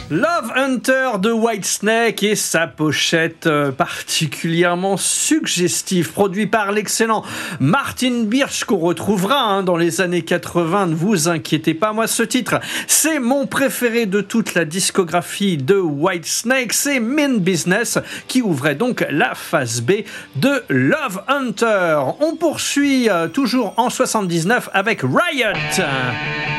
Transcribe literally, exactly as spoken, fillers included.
Love Hunter de Whitesnake et sa pochette particulièrement suggestive, produit par l'excellent Martin Birch, qu'on retrouvera hein, dans les années quatre-vingts, ne vous inquiétez pas. Moi, ce titre, c'est mon préféré de toute la discographie de Whitesnake, c'est Mean Business, qui ouvrait donc la phase B de Love Hunter. On poursuit euh, toujours en soixante-dix-neuf avec Riot.